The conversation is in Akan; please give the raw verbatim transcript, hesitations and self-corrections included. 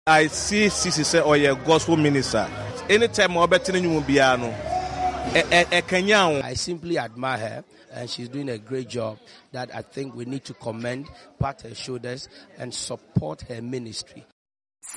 I see Sisi say or a gospel minister. Anytime I bet you piano. I simply admire her, and she's doing a great job that I think we need to commend, pat her shoulders, and support her ministry.